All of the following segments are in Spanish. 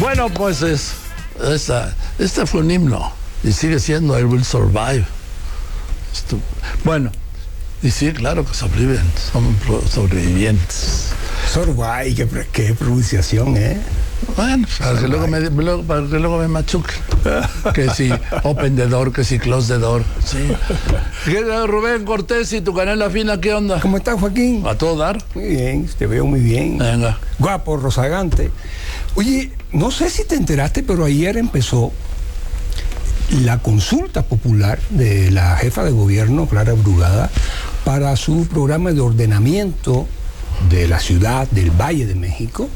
Bueno, pues este fue un himno y sigue siendo I Will Survive. Bueno, y sí, claro que sobreviven, son sobrevivientes. Survive, qué pronunciación, ¿eh? Bueno, para que luego me machuquen. Que si open the door, que si close the door. Sí. ¿Qué tal, Rubén Cortés y tu canela fina? ¿Qué onda? ¿Cómo estás, Joaquín? A todo dar. Muy bien, te veo muy bien. Venga. Guapo, rozagante. Oye, no sé si te enteraste, pero ayer empezó la consulta popular de la jefa de gobierno, Clara Brugada, para su programa de ordenamiento de la ciudad del Valle de México.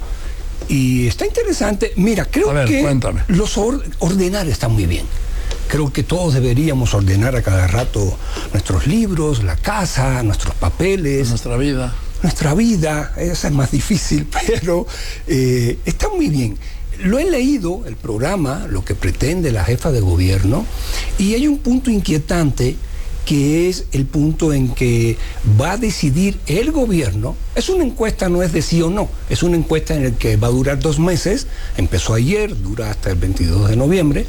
Y está interesante. Mira, creo que cuéntame. Ordenar está muy bien. Creo que todos deberíamos ordenar a cada rato nuestros libros, la casa, nuestros papeles. Nuestra vida. Nuestra vida, esa es más difícil, pero está muy bien. Lo he leído, el programa, lo que pretende la jefa de gobierno, y hay un punto inquietante que es el punto en que va a decidir el gobierno. Es una encuesta, no es de sí o no, es una encuesta en la que va a durar 2 meses, empezó ayer, dura hasta el 22 de noviembre,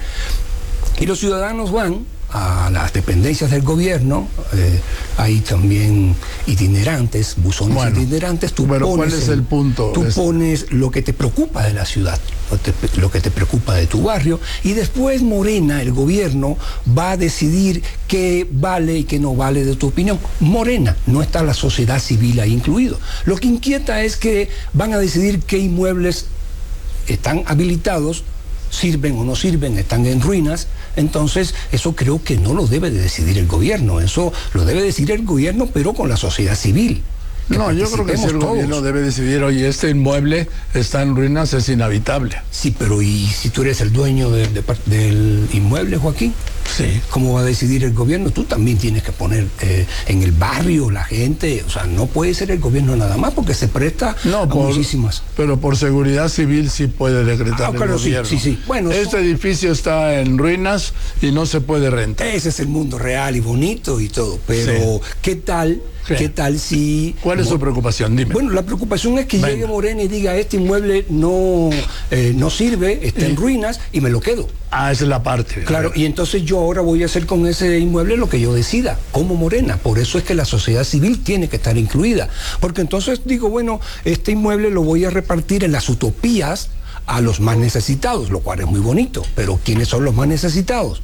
y los ciudadanos van a las dependencias del gobierno, hay también itinerantes, buzones itinerantes. ¿Cuál es el punto? Tú pones lo que te preocupa de la ciudad, lo que te preocupa de tu barrio, y después Morena, el gobierno, va a decidir qué vale y qué no vale de tu opinión. Morena, no está la sociedad civil ahí incluido. Lo que inquieta es que van a decidir qué inmuebles están habilitados, sirven o no sirven, están en ruinas. Entonces, eso creo que no lo debe de decidir el gobierno, eso lo debe decidir el gobierno, pero con la sociedad civil. No, yo creo que si el gobierno debe decidir, oye, este inmueble está en ruinas, es inhabitable. Sí, pero ¿y si tú eres el dueño del inmueble, Joaquín? Sí. ¿Cómo va a decidir el gobierno? Tú también tienes que poner en el barrio la gente, o sea, no puede ser el gobierno nada más porque se presta a muchísimas. Pero por seguridad civil sí puede decretar el gobierno. Sí. Bueno, este edificio está en ruinas y no se puede rentar. Ese es el mundo real y bonito y todo, pero sí. ¿Qué tal si... ¿Cuál es su preocupación? Dime. Bueno, la preocupación es que llegue Morena y diga, este inmueble no sirve, está en ruinas y me lo quedo. Ah, esa es la parte. Claro, y entonces yo ahora voy a hacer con ese inmueble lo que yo decida, como Morena. Por eso es que la sociedad civil tiene que estar incluida. Porque entonces digo, bueno, este inmueble lo voy a repartir en las utopías a los más necesitados, lo cual es muy bonito. Pero ¿quiénes son los más necesitados?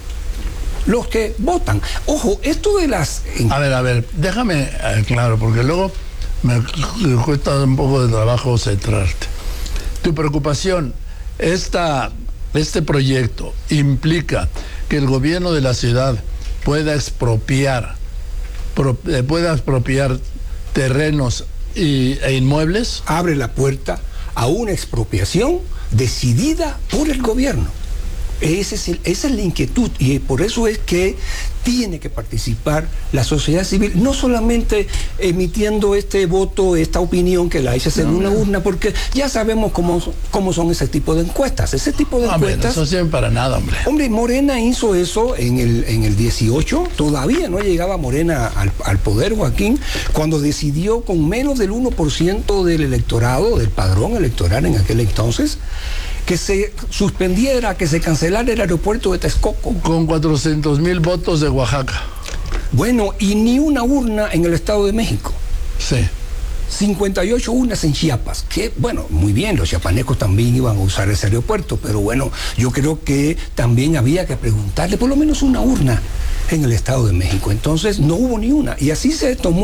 Los que votan. Ojo, esto de las... A ver, déjame claro, porque luego me cuesta un poco de trabajo centrarte. Tu preocupación, este proyecto implica que el gobierno de la ciudad pueda expropiar terrenos e inmuebles. Abre la puerta a una expropiación decidida por el gobierno. Esa es la inquietud, y por eso es que tiene que participar la sociedad civil, no solamente emitiendo este voto, esta opinión que la echas en una urna, porque ya sabemos cómo son ese tipo de encuestas. Ese tipo de encuestas... No sirven para nada, hombre. Hombre, Morena hizo eso en el 18, todavía no llegaba Morena al poder, Joaquín, cuando decidió con menos del 1% del electorado, del padrón electoral en aquel entonces, que se suspendiera, que se cancelara el aeropuerto de Texcoco. Con 400,000 votos de Oaxaca. Bueno, y ni una urna en el Estado de México. Sí. 58 urnas en Chiapas, que bueno, muy bien, los chiapanecos también iban a usar ese aeropuerto, pero bueno, yo creo que también había que preguntarle por lo menos una urna en el Estado de México. Entonces no hubo ni una, y así se tomó